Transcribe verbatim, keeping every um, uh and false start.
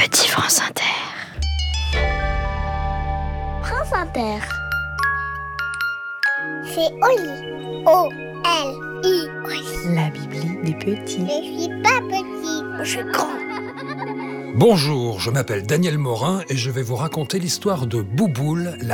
Petit France Inter. France Inter. C'est Oli. O L I. Oli. La Bibli des petits. Je suis pas petit, je suis grand. Bonjour, je m'appelle Daniel Morin et je vais vous raconter l'histoire de Bouboule, la